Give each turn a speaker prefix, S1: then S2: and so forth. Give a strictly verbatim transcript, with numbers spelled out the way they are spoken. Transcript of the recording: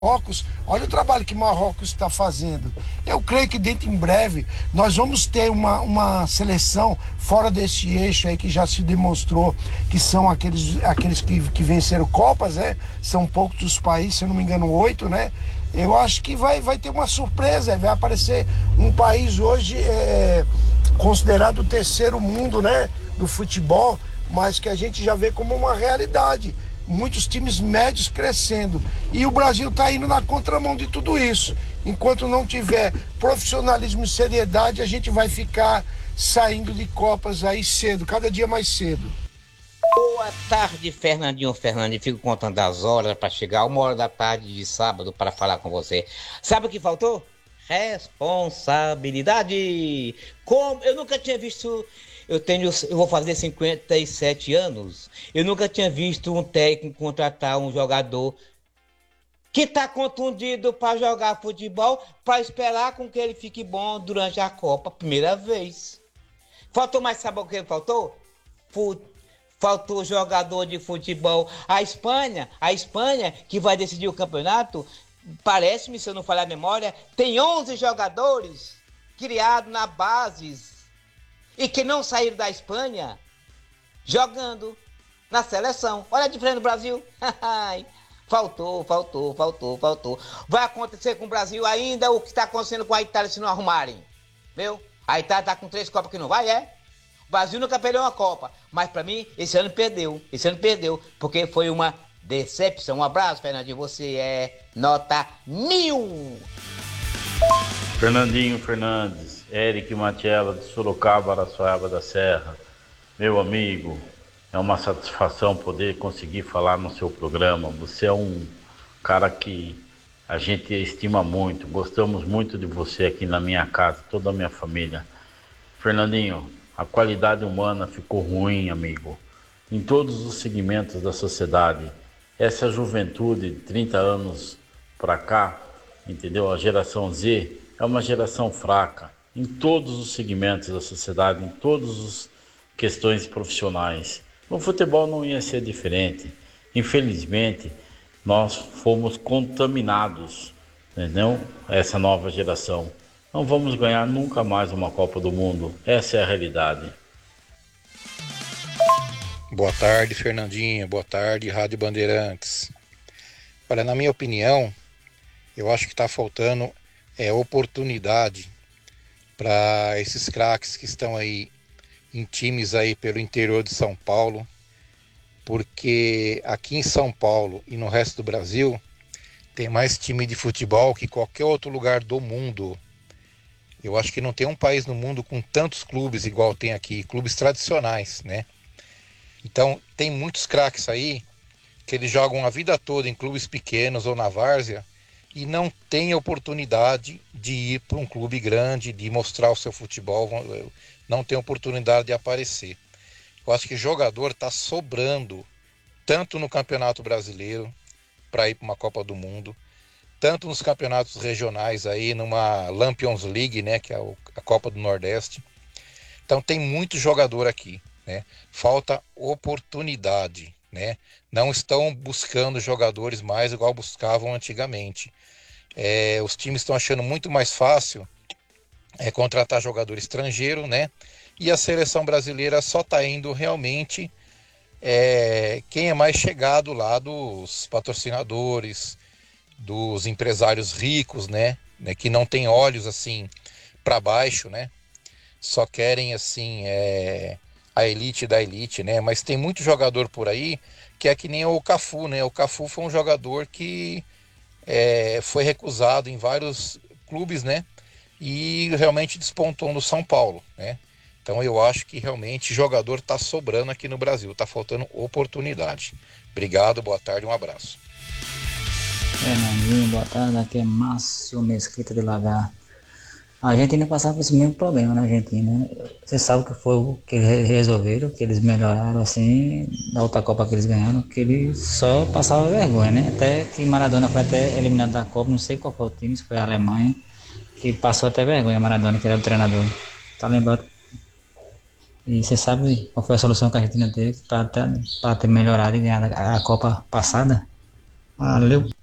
S1: Marrocos, olha o trabalho que Marrocos está fazendo. Eu creio que dentro em breve nós vamos ter uma, uma seleção fora desse eixo aí que já se demonstrou que são aqueles, aqueles que, que venceram Copas, né? São poucos os países, se eu não me engano, oito, né? Eu acho que vai, vai ter uma surpresa, vai aparecer um país hoje é, considerado o terceiro mundo, né? Do futebol, mas que a gente já vê como uma realidade. Muitos times médios crescendo. E o Brasil está indo na contramão de tudo isso. Enquanto não tiver profissionalismo e seriedade, a gente vai ficar saindo de Copas aí cedo, cada dia mais cedo.
S2: Boa tarde, Fernandinho Fernandes. Fico contando as horas para chegar uma hora da tarde de sábado para falar com você. Sabe o que faltou? Responsabilidade. Como eu nunca tinha visto. Eu tenho, eu vou fazer cinquenta e sete anos. Eu nunca tinha visto um técnico contratar um jogador que está contundido para jogar futebol, para esperar com que ele fique bom durante a Copa, primeira vez. Faltou mais, sabe o que faltou? Fut... Faltou jogador de futebol. A Espanha, a Espanha que vai decidir o campeonato, parece-me, se eu não falhar a memória, tem onze jogadores criados na bases e que não saíram da Espanha jogando na seleção. Olha a diferença do Brasil. Faltou, faltou, faltou, faltou. Vai acontecer com o Brasil ainda o que está acontecendo com a Itália se não arrumarem. Viu? A Itália está com três Copas que não vai, é? O Brasil nunca perdeu uma Copa. Mas para mim, esse ano perdeu. Esse ano perdeu, porque foi uma decepção. Um abraço, Fernandinho. Você é nota mil.
S3: Fernandinho Fernandes, Eric Matiela de Sorocaba, Araçoiaba da Serra. Meu amigo, é uma satisfação poder conseguir falar no seu programa. Você é um cara que a gente estima muito. Gostamos muito de você aqui na minha casa, toda a minha família. Fernandinho, a qualidade humana ficou ruim, amigo, em todos os segmentos da sociedade. Essa juventude de trinta anos para cá, entendeu? A geração Z é uma geração fraca em todos os segmentos da sociedade, em todas as questões profissionais. No futebol não ia ser diferente. Infelizmente, nós fomos contaminados, entendeu? Essa nova geração. Não vamos ganhar nunca mais uma Copa do Mundo. Essa é a realidade.
S4: Boa tarde, Fernandinha. Boa tarde, Rádio Bandeirantes. Olha, na minha opinião, eu acho que está faltando é, oportunidade para esses craques que estão aí em times aí pelo interior de São Paulo, porque aqui em São Paulo e no resto do Brasil tem mais time de futebol que qualquer outro lugar do mundo. Eu acho que não tem um país no mundo com tantos clubes igual tem aqui, clubes tradicionais, né? Então, tem muitos craques aí que eles jogam a vida toda em clubes pequenos ou na várzea e não tem oportunidade de ir para um clube grande, de mostrar o seu futebol, não tem oportunidade de aparecer. Eu acho que jogador está sobrando, tanto no Campeonato Brasileiro, para ir para uma Copa do Mundo, tanto nos campeonatos regionais aí, numa Lampions League, né, que é a Copa do Nordeste. Então tem muito jogador aqui, né? Falta oportunidade, né? Não estão buscando jogadores mais igual buscavam antigamente. É, os times estão achando muito mais fácil é, contratar jogador estrangeiro, né? E a seleção brasileira só está indo realmente é, quem é mais chegado lá dos patrocinadores, dos empresários ricos, né, né, que não tem olhos assim para baixo, né, só querem assim é, a elite da elite, né, mas tem muito jogador por aí que é que nem o Cafu, né, o Cafu foi um jogador que é, foi recusado em vários clubes, né, e realmente despontou no São Paulo, né, então eu acho que realmente jogador está sobrando aqui no Brasil, está faltando oportunidade. Obrigado, boa tarde, um abraço.
S5: Fernandinho, boa tarde, aqui é Márcio Mesquita de Lagar. A Argentina passava por esse mesmo problema na Argentina. Você sabe o que foi o que eles resolveram, que eles melhoraram assim, da outra Copa que eles ganharam, que eles só passavam vergonha, né? Até que Maradona foi até eliminado da Copa, não sei qual foi o time, se foi a Alemanha, que passou até vergonha Maradona, que era o treinador. Tá lembrado? E você sabe qual foi a solução que a Argentina teve para ter melhorado e ganhado a Copa passada? Valeu!